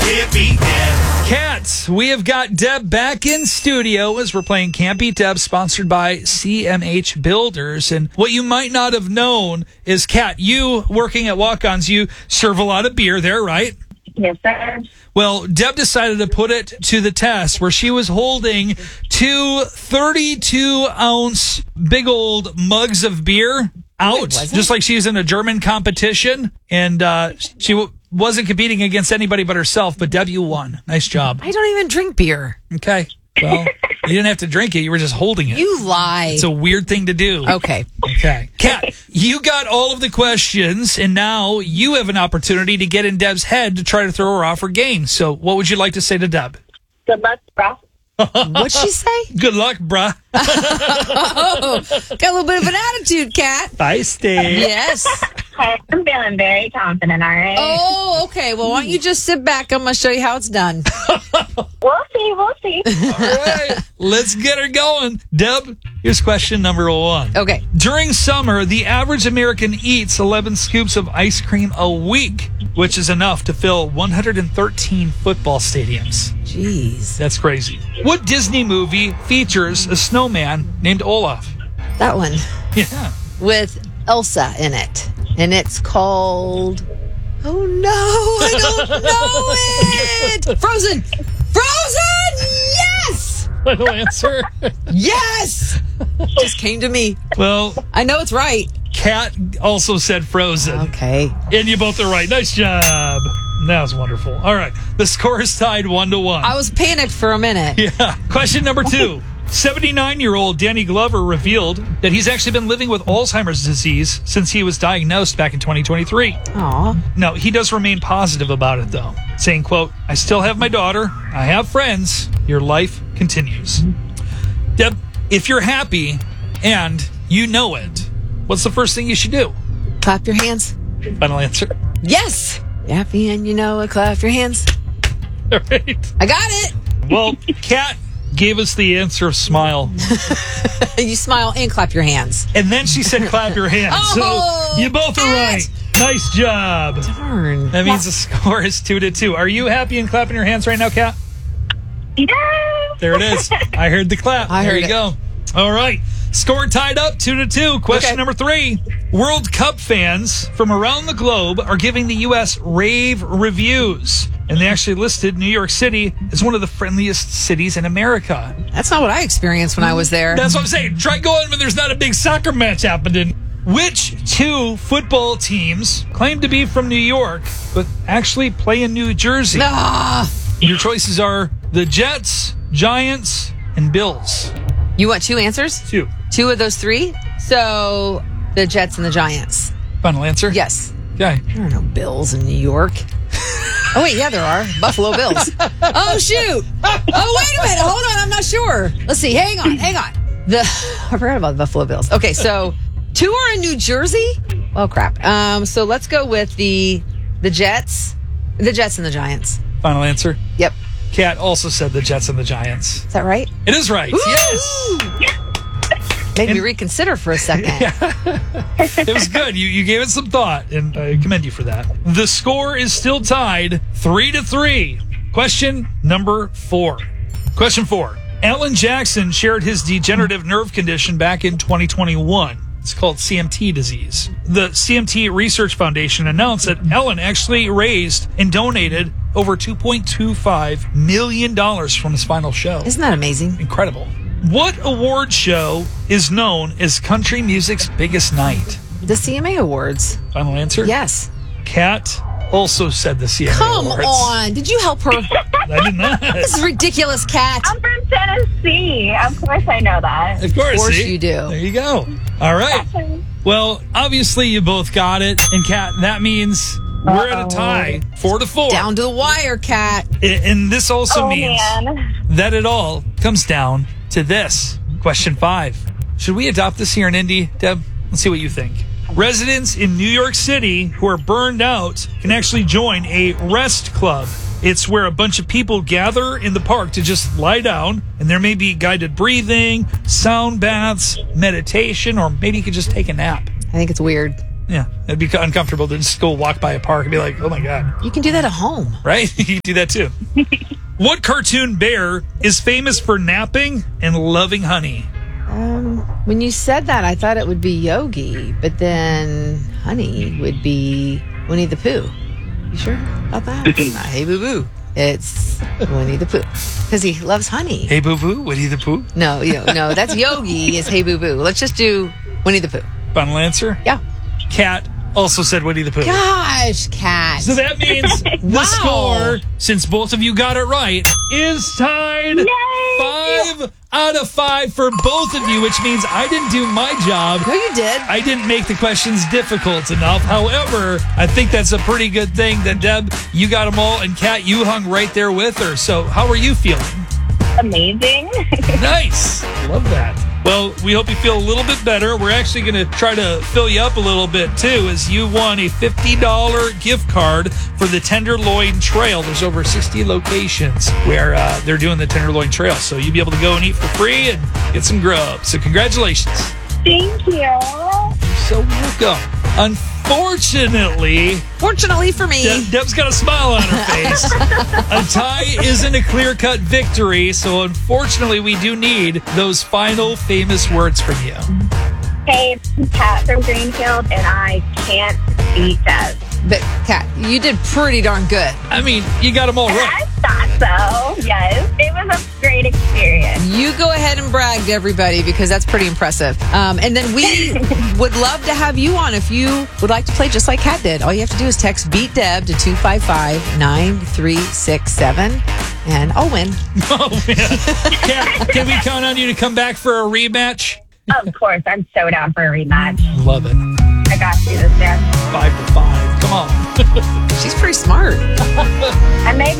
Can't Beat Deb. Cats, we have got Deb back in studio as we're playing Can't Beat Deb, sponsored by CMH Builders. And what you might not have known is, Kat, you working at Walk-Ons, you serve a lot of beer there, right? Yes, sir. Well, Deb decided to put it to the test where she was holding two 32-ounce big old mugs of beer out, just like she's in a German competition. And she wasn't competing against anybody but herself, but Deb, you won. Nice job. I don't even drink beer. Okay. Well, you didn't have to drink it. You were just holding it. You lie. It's a weird thing to do. Okay. Okay. Kat, you got all of the questions, and now you have an opportunity to get in Deb's head to try to throw her off her game. So what would you like to say to Deb? Good luck, bro. What'd she say? Good luck, bruh. Oh, got a little bit of an attitude, Kat. Feisty. Yes. I'm feeling very confident, all right? Oh, okay. Well, why don't you just sit back? I'm going to show you how it's done. We'll see. All right. Let's get her going. Deb, here's question number one. Okay. During summer, the average American eats 11 scoops of ice cream a week, which is enough to fill 113 football stadiums. Jeez. That's crazy. What Disney movie features a snowman named Olaf? That one Yeah. with Elsa in it. And it's called... Oh, no. I don't know it. Frozen. Frozen. Yes. Final answer. Yes. Just came to me. Well, I know it's right. Kat also said Frozen. Okay. And you both are right. Nice job. That was wonderful. All right. The score is tied 1-1. I was panicked for a minute. Yeah. Question number 2. 79-year-old Danny Glover revealed that he's actually been living with Alzheimer's disease since he was diagnosed back in 2023. Aw. No, he does remain positive about it, though, saying, quote, "I still have my daughter. I have friends. Your life continues." Deb, if you're happy and you know it, what's the first thing you should do? Clap your hands. Final answer. Yes. Happy and you know it. Clap your hands. All right. I got it. Well, Kat gave us the answer of smile. You smile and clap your hands. And then she said clap your hands. Oh, so you both are right. Nice job. Darn. That means the score is 2-2. Are you happy and clapping your hands right now, Kat? Yeah. There it is. I heard the clap. I there heard you it. go. All right. Score tied up 2-2. Question Okay. number 3. World Cup fans from around the globe are giving the U.S. rave reviews. And they actually listed New York City as one of the friendliest cities in America. That's not what I experienced when I was there. That's what I'm saying. Try going when there's not a big soccer match happening. Which 2 football teams claim to be from New York, but actually play in New Jersey? Ah. Your choices are the Jets, Giants, and Bills. You want 2 answers? 2. 2 of those 3? So the Jets and the Giants. Final answer? Yes. Okay. There are no Bills in New York. Oh, wait, yeah, there are. Buffalo Bills. Oh, shoot. Oh, wait a minute. Hold on. I'm not sure. Let's see. Hang on. I forgot about the Buffalo Bills. Okay, so 2 are in New Jersey? Oh, crap. So let's go with the Jets. The Jets and the Giants. Final answer? Yep. Kat also said the Jets and the Giants. Is that right? It is right. Ooh. Yes. Made me reconsider for a second. It was good. You gave it some thought, and I commend you for that. The score is still tied 3-3. Question number 4. Question 4. Alan Jackson shared his degenerative nerve condition back in 2021. It's called CMT disease. The CMT Research Foundation announced that Alan actually raised and donated over $2.25 million from his final show. Isn't that amazing? Incredible. What award show is known as country music's biggest night? The CMA Awards. Final answer? Yes. Kat also said the CMA Come Awards. on. Did you help her? I did not. This is ridiculous, Kat. I'm from Tennessee. Of course I know that. Of course, Of course see? you do. There you go. All right. Well, obviously you both got it. And Kat, that means we're at a tie, 4-4. Down to the wire, Kat. And this also Oh, means man. that it all comes down to this. Question 5. Should we adopt this here in Indy, Deb? Let's see what you think. Residents in New York City who are burned out can actually join a rest club. It's where a bunch of people gather in the park to just lie down, and there may be guided breathing, sound baths, meditation, or maybe you could just take a nap. I think it's weird. Yeah, it'd be uncomfortable to just go walk by a park and be like, oh my God. You can do that at home. Right? You can do that too. What cartoon bear is famous for napping and loving honey? When you said that, I thought it would be Yogi, but then honey would be Winnie the Pooh. You sure about that? It's not Hey Boo Boo. It's Winnie the Pooh because he loves honey. Hey Boo Boo, Winnie the Pooh? No, no, that's Yogi. Is Hey Boo Boo. Let's just do Winnie the Pooh. Final answer? Yeah. Cat also said Winnie the Pooh. Gosh, Cat. So that means the Wow. score, since both of you got it right, is tied. Yay! 5 out of 5 for both of you, which means I didn't do my job. No, you did. I didn't make the questions difficult enough. However, I think that's a pretty good thing that, Deb, you got them all, and Kat, you hung right there with her. So how are you feeling? Amazing. Nice. Love that. Well, we hope you feel a little bit better. We're actually going to try to fill you up a little bit, too, as you won a $50 gift card for the Tenderloin Trail. There's over 60 locations where they're doing the Tenderloin Trail. So you'll be able to go and eat for free and get some grub. So congratulations. Thank you. You're so welcome. Unfortunately, Fortunately for me. Deb's got a smile on her face. A tie isn't a clear-cut victory, so unfortunately, we do need those final famous words from you. Hey, it's Kat from Greenfield, and I can't beat Deb. But, Kat, you did pretty darn good. I mean, you got them all right. I thought so. Yes, it was a great experience. You go ahead and brag to everybody because that's pretty impressive. And then we would love to have you on if you would like to play just like Kat did. All you have to do is text Beat Deb to 255-9367 and I'll win. Oh, man. Can we count on you to come back for a rematch? Of course, I'm so down for a rematch. Love it. I got you this time. 5 to 5. Come on. She's pretty smart. I may